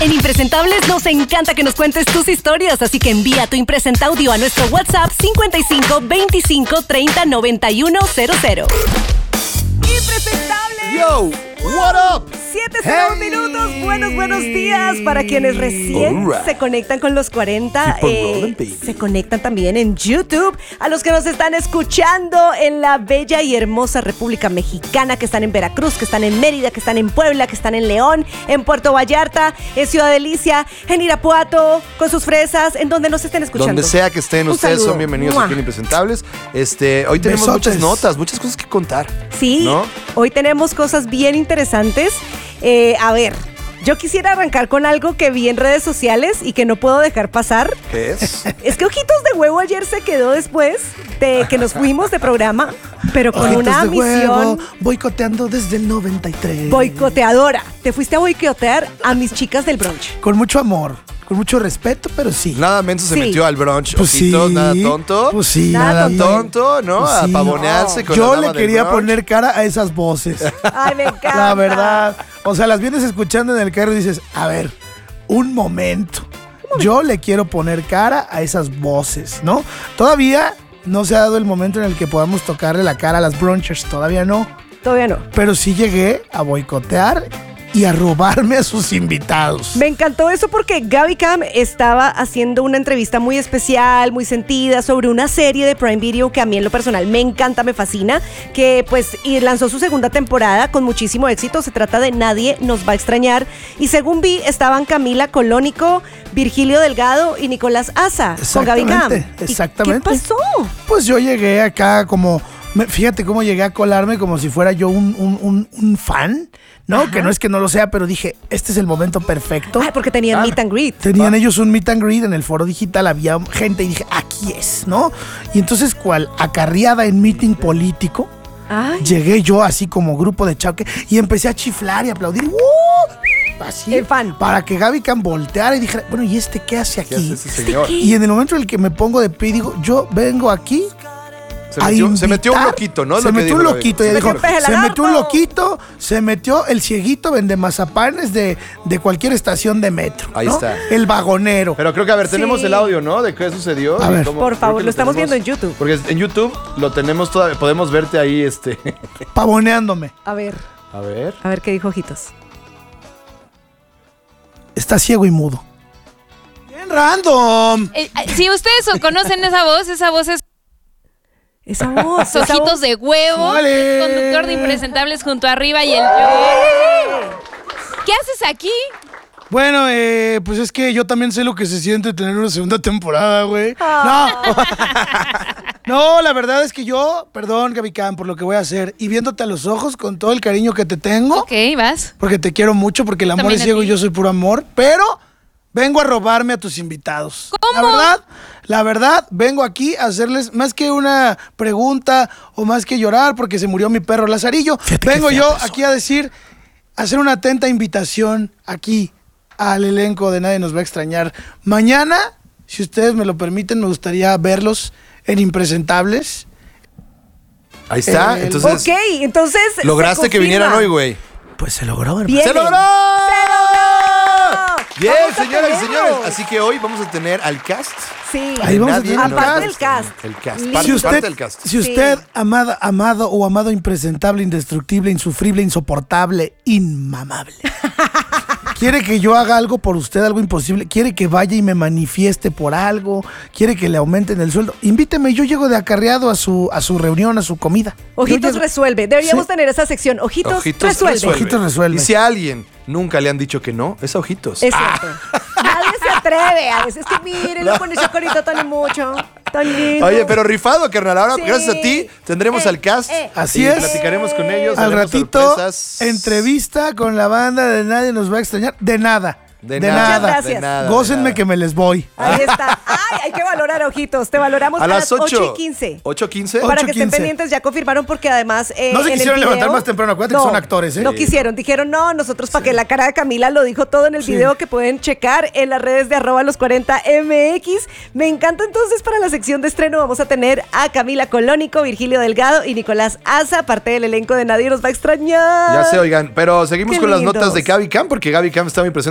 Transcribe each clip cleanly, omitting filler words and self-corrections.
En Impresentables nos encanta que nos cuentes tus historias, así que envía tu impresenta audio a nuestro WhatsApp 55 25 30 91 00. Impresentables. Yo, what up? 7:01 minutos. Buenos días para quienes recién se conectan con los 40. Se conectan también en YouTube. A los que nos están escuchando en la bella y hermosa República Mexicana, que están en Veracruz, que están en Mérida, que están en Puebla, que están en León, en Puerto Vallarta, en Ciudad Delicia, en Irapuato, con sus fresas, en donde nos estén escuchando. Donde sea que estén ustedes, son bienvenidos aquí en Impresentables. Hoy tenemos muchas notas, muchas cosas que contar. Sí, ¿no? Hoy tenemos cosas bien interesantes. A ver, yo quisiera arrancar con algo que vi en redes sociales y que no puedo dejar pasar. ¿Qué es? Es que Ojitos de Huevo ayer se quedó después de que nos fuimos de programa, pero con Ojitos una de misión huevo, boicoteando desde el 93. Boicoteadora. Te fuiste a boicotear a mis chicas del brunch. Con mucho amor, con mucho respeto, pero sí. Nada menso se metió al brunch, pues Ojitos, sí, nada tonto. Pues sí, nada tonto, ¿no? Pues a sí, pavonearse con yo la dama le quería del brunch. poner cara a esas voces. Ay, me encanta. La verdad. O sea, las vienes escuchando en el carro y dices, a ver, un momento. Yo le quiero poner cara a esas voces, ¿no? Todavía no se ha dado el momento en el que podamos tocarle la cara a las brunchers. Todavía no. Todavía no. Pero sí llegué a boicotear y a robarme a sus invitados. Me encantó eso porque Gaby Cam estaba haciendo una entrevista muy especial, muy sentida, sobre una serie de Prime Video que a mí en lo personal me encanta, me fascina, que pues lanzó su segunda temporada con muchísimo éxito. Se trata de Nadie nos va a extrañar. Y según vi, estaban Camila Colónico, Virgilio Delgado y Nicolás Asa con Gaby Cam. Exactamente. ¿Qué pasó? Pues yo llegué acá como... Fíjate cómo llegué a colarme como si fuera yo un fan, ¿no? Ajá. Que no es que no lo sea, pero dije, este es el momento perfecto. Ay, porque tenían meet and greet. Tenían ellos un meet and greet en el foro digital, había gente y dije, aquí es, ¿no? Y entonces, cual acarreada en meeting político, llegué yo así como grupo de choque y empecé a chiflar y aplaudir. Así, el fan. Para que Gaby Cam volteara y dijera, bueno, ¿y este qué hace aquí? ¿Qué hace ese señor? Y en el momento en el que me pongo de pie, digo, yo vengo aquí. Se metió un loquito, ¿no? Se metió un loquito, ya dijo. Se metió un loquito, se metió el cieguito vende mazapanes de cualquier estación de metro. Ahí está. El vagonero. Pero creo que, a ver, tenemos el audio, ¿no? De qué sucedió. A ver. Por favor, lo estamos viendo en YouTube. Porque en YouTube lo tenemos todavía, podemos verte ahí, pavoneándome. A ver qué dijo Ojitos. Está ciego y mudo. Bien random. Si ustedes conocen esa voz es esa voz. Ojitos de Huevo, ¡Vale! conductor de Impresentables junto a Arriba y el Yo. ¿Qué haces aquí? Bueno, pues es que yo también sé lo que se siente tener una segunda temporada, güey. No, la verdad es que yo, perdón, Gaby Cam, por lo que voy a hacer, y viéndote a los ojos con todo el cariño que te tengo. Ok, vas. Porque te quiero mucho, porque el amor También es ciego a ti. y yo soy puro amor, pero vengo a robarme a tus invitados. ¿Cómo? La verdad, vengo aquí a hacerles más que una pregunta o más que llorar porque se murió mi perro Lazarillo. Vengo yo aquí a hacer una atenta invitación aquí al elenco de Nadie nos va a extrañar. Mañana, si ustedes me lo permiten, me gustaría verlos en Impresentables. Ahí está, entonces... Ok, entonces... Lograste que vinieran hoy, güey. Pues se logró, hermano. Bien. ¡Se logró! Bien, Vamos a señoras y tenerlo. señores. Así que hoy vamos a tener al cast. Sí. Ahí vamos a Nadie tener nos va a Aparte del cast. El cast. Si Parte, Si parte del cast. usted, amado o amado impresentable, indestructible, insufrible, insoportable, inmamable, quiere que yo haga algo por usted, algo imposible, quiere que vaya y me manifieste por algo, quiere que le aumenten el sueldo, invíteme, yo llego de acarreado a su reunión, a su comida. Ojitos resuelve. Deberíamos Sí. tener esa sección. Ojitos resuelve. Ojitos resuelve. Y si a alguien nunca le han dicho que no, es a Ojitos. Es cierto. Nadie se atreve a veces. Es que mírenlo con ese corito tan mucho, tan lindo. Oye, pero rifado, carnal. Ahora, Sí. gracias a ti, tendremos al cast. Así y es. platicaremos con ellos. Al haremos ratito, sorpresas. entrevista con la banda de Nadie nos va a extrañar. De nada. De Muchas nada. gracias. De nada, Gócenme de nada. que me les voy. Ahí está. Ay, hay que valorar, Ojitos. Te valoramos A las 8:15. 8:15. Para que estén 8:15. pendientes, ya confirmaron porque además No se en el quisieron video- levantar más temprano, acuérdate que son actores, ¿eh? No quisieron, dijeron no, nosotros para que la cara de Camila lo dijo todo en el video que pueden checar en las redes de @los40mx. Me encanta entonces para la sección de estreno vamos a tener a Camila Colónico, Virgilio Delgado y Nicolás Asa, parte del elenco de Nadie nos va a extrañar. Ya se oigan, pero seguimos Qué con las lindos. notas de Gaby Cam, porque Gaby Cam está muy presente el día de hoy.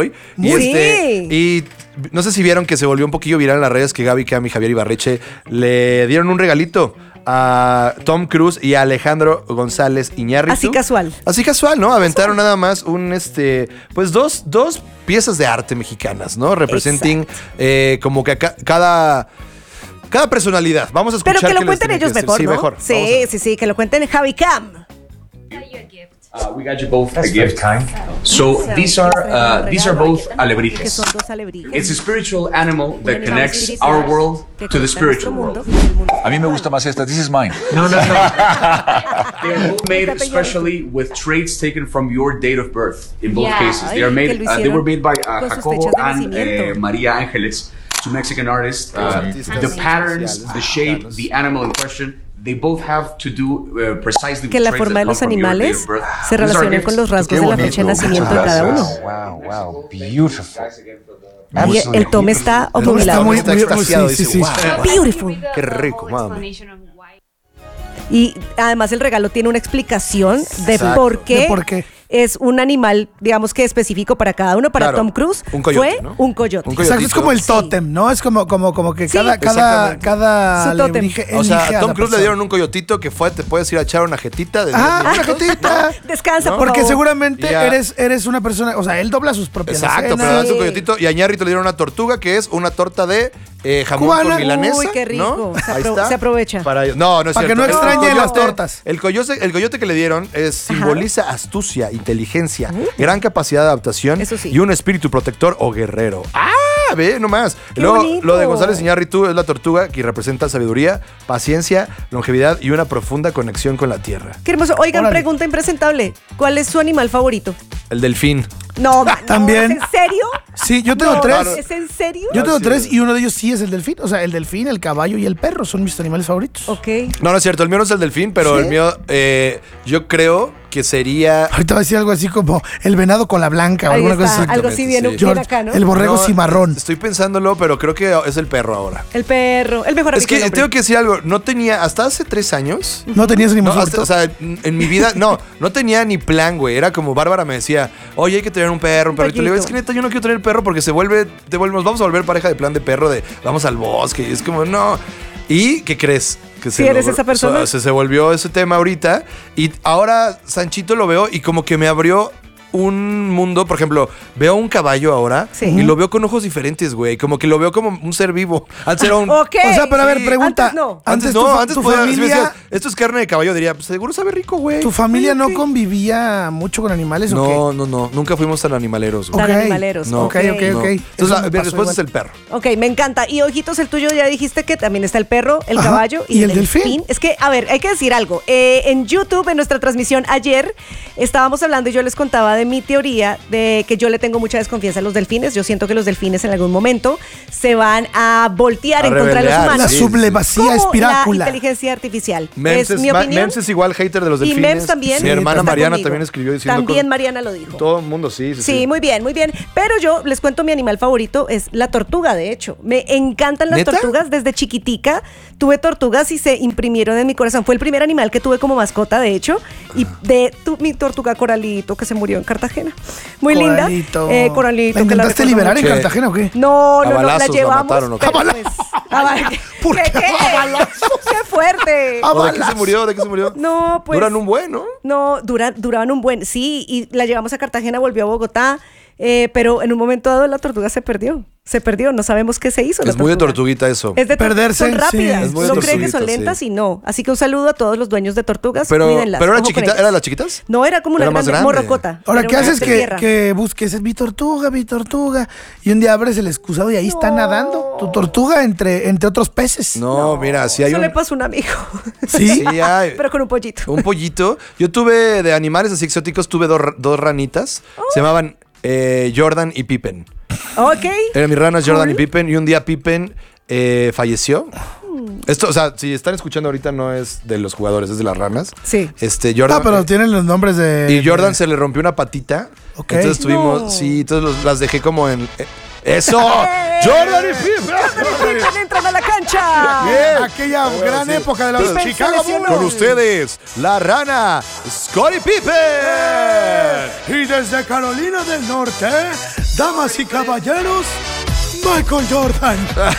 hoy. Y no sé si vieron que se volvió un poquillo viral en las redes que Gaby Cam y Javier Ibarreche le dieron un regalito a Tom Cruise y a Alejandro González Iñárritu. Así casual, ¿no? Aventaron nada más pues dos piezas de arte mexicanas, ¿no? Representing como que cada personalidad. Vamos a escuchar. Pero que lo cuenten ellos mejor, sí, ¿no? mejor. Sí, que lo cuenten Javi Cam. We got you both a gift. So these are both alebrijes. It's a spiritual animal that connects our world to the spiritual world. A mí me gusta más esta. This is mine. No. They are both made especially with traits taken from your date of birth. In both cases, they were made by Jacobo and Maria Ángeles, two Mexican artists. The patterns, the shape, the animal in question. They both have to do precisely que la forma de los animales se relacionan con los rasgos de la fecha de nacimiento de cada uno. Wow, beautiful. Y el Tom está obnubilado. Está extasiado. Sí. Wow, Beautiful. qué rico, mami. Y además el regalo tiene una explicación de por qué es un animal, digamos que específico para cada uno. Para Tom Cruise un coyote, fue ¿no? un coyote. Exacto, es como el tótem, ¿no? Es como que cada alebrije o sea, elige a Tom Cruise le persona. dieron un coyotito que te puedes ir a echar una jetita. Una jetita. Descansa, ¿no? por Porque favor. seguramente eres una persona, o sea, él dobla sus propias Exacto, pero le dan su coyotito. Y a Ñarritu le dieron una tortuga que es una torta de jamón cubana. con milanesa. Uy, qué rico. ¿no? Ahí está. Se aprovecha. No es para cierto. que no extrañe las tortas. El coyote que le dieron simboliza astucia, inteligencia, gran capacidad de adaptación y un espíritu protector o guerrero. Ve nomás. Luego, lo de González Iñárritu es la tortuga que representa sabiduría, paciencia, longevidad y una profunda conexión con la tierra. Qué hermoso. Oigan, pregunta impresentable. ¿Cuál es su animal favorito? El delfín. No, también. ¿Es en serio? Sí, yo tengo tres. ¿Es en serio? Yo tengo tres y uno de ellos sí es el delfín. O sea, el delfín, el caballo y el perro son mis animales favoritos. Ok. No es cierto. El mío no es el delfín, pero el mío, yo creo que sería... Ahorita va a decir algo así como el venado con la blanca o Ahí alguna está, cosa así. algo así bien acá, ¿no? El borrego cimarrón. Estoy pensándolo, pero creo que es el perro ahora. El perro, el mejor Es amigo del que hombre. tengo que decir algo. No tenía, hasta hace 3 años... ¿No tenías animal favorito? O sea, en mi vida, no tenía ni plan, güey. Era como Bárbara me decía, oye, hay que tener un perro, un perrito. Le digo, es que neta, yo no quiero tener perro porque nos vamos a volver pareja de plan de perro, vamos al bosque. Y es como, no. ¿Y qué crees? Que ¿Sí eres esa persona? Se volvió ese tema ahorita. Y ahora Sanchito lo veo y como que me abrió un mundo. Por ejemplo, veo un caballo ahora y lo veo con ojos diferentes, güey. Como que lo veo como un ser vivo. Antes era un... Ok. O sea, pero a ver, pregunta. Antes tu podía, familia, si me decías, esto es carne de caballo, diría, pues seguro sabe rico, güey. ¿Tu familia no convivía mucho con animales o qué? No. Nunca fuimos tan animaleros, güey. Tan animaleros. No. Ok. Entonces, después es el perro. Ok, me encanta. Y ojitos, el tuyo ya dijiste que también está el perro, el caballo y el delfín. Es que, a ver, hay que decir algo. En YouTube, en nuestra transmisión ayer, estábamos hablando y yo les contaba de mi teoría de que yo le tengo mucha desconfianza a los delfines. Yo siento que los delfines en algún momento se van a voltear en contra de los humanos. La sublevacía espirácula. La inteligencia artificial. Mems es mi opinión. Mems es igual hater de los delfines. Y Mems también. Mi hermana está Mariana conmigo. también escribió diciendo También Mariana lo dijo. Todo el mundo, sí. Sí, muy bien. Pero yo les cuento, mi animal favorito es la tortuga, de hecho. Me encantan las tortugas desde chiquitica. Tuve tortugas y se imprimieron en mi corazón. Fue el primer animal que tuve como mascota, de hecho. Y mi tortuga Coralito, que se murió en Cartagena. Muy linda. Coralito. ¿La intentaste liberar en Cartagena o qué? No, la llevamos. Mataron, ¿o qué? ¿Por qué? ¡Qué fuerte! ¿De qué se murió? No, pues... Duran un buen, ¿no? No, duraban un buen. Sí, y la llevamos a Cartagena, volvió a Bogotá. Pero en un momento dado la tortuga se perdió, no sabemos qué se hizo. Es muy de tortuguita eso. Es de perderse. Son rápidas, sí. uno cree que son lentas y no. Así que un saludo a todos los dueños de tortugas, cuídenlas. ¿Pero era chiquita? ¿Eran las chiquitas? No, era como una más grande grande. morrocota. Ahora, Era ¿qué una haces tierra. que busques? Es mi tortuga. Y un día abres el excusado y ahí está nadando tu tortuga entre otros peces. No, mira, si hay Eso le pasó a un amigo. ¿Sí? Sí hay. Pero con un pollito. Un pollito. Yo tuve de animales así exóticos, tuve dos ranitas. Se llamaban Jordan y Pippen. Ok. Eran mis ranas Jordan y Pippen. Y un día Pippen falleció. Esto, o sea, si están escuchando ahorita no es de los jugadores, es de las ranas. Sí. Jordan. Pero tienen los nombres de... Y Jordan se le rompió una patita. Ok. Entonces tuvimos... No. Sí, entonces las dejé como en ¡Eso! ¡Jordan y Pippen! Jordan y Pippen entran a la cancha. Bien. Aquella gran época de los Pippen Chicago Bulls. Con ustedes, la rana, Scottie Pippen. Y desde Carolina del Norte, damas y caballeros, Michael Jordan.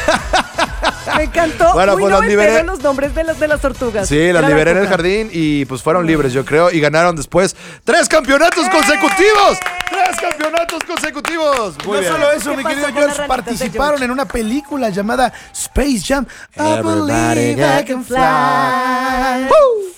Me encantó. Bueno, muy pues las liberé. los nombres de las tortugas. Sí, las liberé en el jardín y pues fueron libres, yo creo, y ganaron después 3 campeonatos consecutivos. 3 campeonatos consecutivos. Muy bien. No solo eso, mi querido George, participaron en una película llamada Space Jam. I believe I can fly.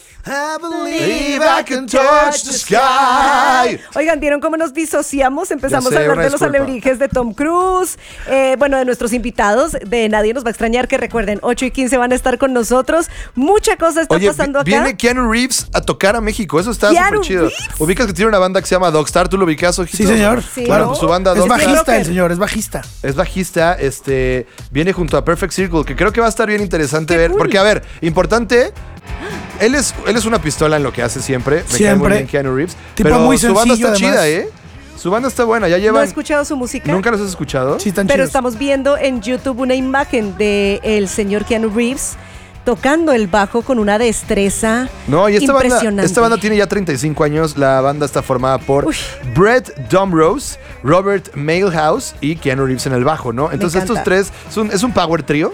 I believe I can touch the sky. Oigan, ¿vieron cómo nos disociamos? Empezamos a hablar de los alebrijes de Tom Cruise, bueno, de nuestros invitados, de Nadie Nos Va a Extrañar, que recuerden, 8:15 van a estar con nosotros. Mucha cosa está pasando acá. Viene Keanu Reeves a tocar a México, eso está súper chido. Ubicas que tiene una banda que se llama Dogstar, ¿tú lo ubicas, ojito? Sí, señor. Sí, claro, pues su banda es bajista el señor, es bajista. Es bajista, viene junto a Perfect Circle, que creo que va a estar bien interesante ver, porque a ver, importante. Él es una pistola en lo que hace siempre. Me cae muy bien Keanu Reeves. Tipo pero muy su banda está además. chida, ¿eh? Su banda está buena. Ya llevan. ¿No has escuchado su música? ¿Nunca los has escuchado? Sí, están Pero chidos. estamos viendo en YouTube una imagen del señor Keanu Reeves tocando el bajo con una destreza impresionante. Esta banda tiene ya 35 años. La banda está formada por Brett Domrose, Robert Mailhouse y Keanu Reeves en el bajo, ¿no? Entonces estos tres es un power trio,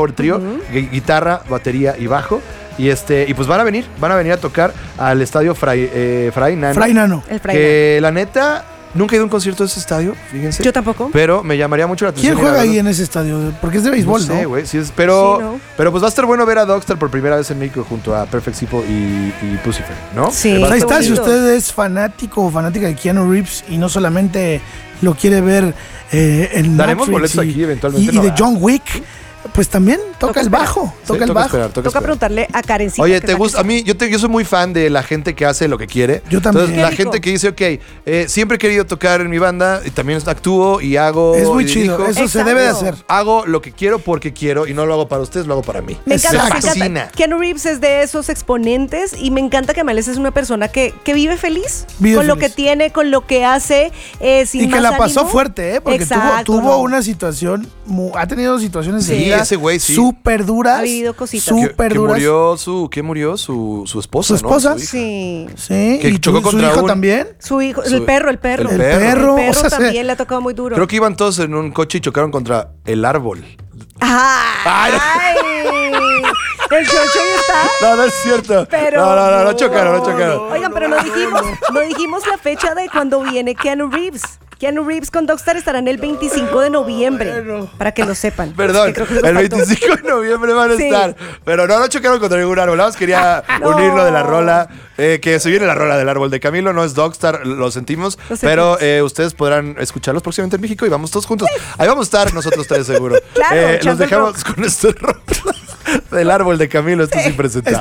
guitarra, batería y bajo. Y pues van a venir a tocar al estadio Fray Nano. El Fray que la neta, nunca he ido a un concierto de ese estadio, fíjense. Yo tampoco. Pero me llamaría mucho la atención. ¿Quién juega ahí en ese estadio? Porque es de béisbol, ¿no? No sé, güey. Sí, pero pues va a estar bueno ver a Dogstar por primera vez en México junto a Perfect Circle y Pucifer, ¿no? Sí. Pues ahí está, si usted es fanático o fanática de Keanu Reeves y no solamente lo quiere ver en Daremos Matrix boletos aquí eventualmente. y de John Wick, pues también toca el bajo. Toca el bajo. Toca preguntarle a Karencita. Oye, ¿te gusta? A mí, yo soy muy fan de la gente que hace lo que quiere. Yo también. Entonces, la gente que dice, ok, siempre he querido tocar en mi banda y también actúo y hago. Es muy chido. Eso se debe de hacer. Hago lo que quiero porque quiero y no lo hago para ustedes, lo hago para mí. Me encanta, me fascina. Keanu Reeves es de esos exponentes y me encanta que Amales es una persona que vive feliz con lo que tiene, con lo que hace, sin y que más la pasó ánimo. fuerte, porque tuvo una situación, ha tenido situaciones de vida ese güey, sí. súper duras. Ha vivido cositas. Súper duras. ¿Qué murió? Su esposa, ¿Su esposa? ¿no? Sí. Sí. Que ¿Y chocó su contra hijo también? Su hijo, el perro. El perro. O sea, también le ha tocado muy duro. Creo que iban todos en un coche y chocaron contra el árbol. ¡Ay! ¿El chocho ahí está? No es cierto. Pero no chocaron. Oigan, pero no dijimos la fecha de cuando viene Keanu Reeves. Keanu Reeves con Dogstar estarán el 25 de noviembre. Para que lo sepan. Perdón, el 25 de noviembre van a estar. Pero no chocaron contra ningún árbol. Nada más quería unirlo de la rola. Que se viene la rola del árbol de Camilo. No es Dogstar, lo sentimos. Pero ustedes podrán escucharlos próximamente en México y vamos todos juntos. Ahí vamos a estar nosotros tres seguro. Claro, los dejamos con este rock del árbol de Camilo. Esto es impresentable.